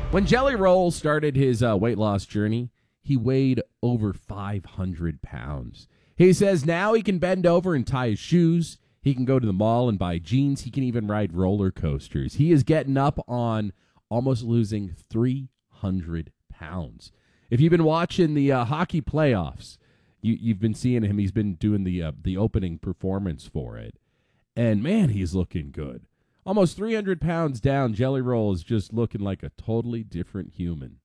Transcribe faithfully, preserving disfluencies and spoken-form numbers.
When Jelly Roll started his uh, weight loss journey, he weighed over five hundred pounds. He says now he can bend over and tie his shoes. He can go to the mall and buy jeans. He can even ride roller coasters. He is getting up on almost losing three hundred pounds. If you've been watching the uh, hockey playoffs, you, you've been seeing him. He's been doing the uh, the opening performance for it. And, man, he's looking good. Almost three hundred pounds down, Jelly Roll is just looking like a totally different human.